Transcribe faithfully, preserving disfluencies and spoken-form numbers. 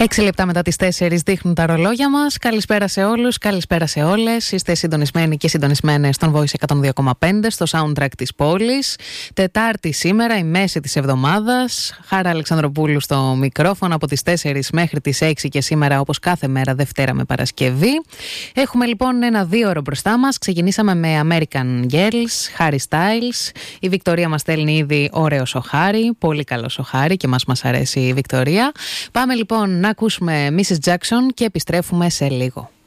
Έξι λεπτά μετά τις τέσσερις δείχνουν τα ρολόγια μας. Καλησπέρα σε όλους, καλησπέρα σε όλες. Είστε συντονισμένοι και συντονισμένες στον Voice εκατόν δύο κόμμα πέντε, στο soundtrack της πόλης. Τετάρτη σήμερα, η μέση της εβδομάδας. Χάρα Αλεξανδροπούλου στο μικρόφωνο από τις τέσσερις μέχρι τις έξι και σήμερα, όπως κάθε μέρα, Δευτέρα με Παρασκευή. Έχουμε λοιπόν ένα δύο ώρο μπροστά μας. Ξεκινήσαμε με American Girls, Harry Styles. Η Βικτωρία μας στέλνει ήδη ωραίος ο Χάρη. Πολύ καλός ο Χάρη και μας μας αρέσει η Βικτωρία. Πάμε λοιπόν να ακούσουμε μίσης Jackson και επιστρέφουμε σε λίγο.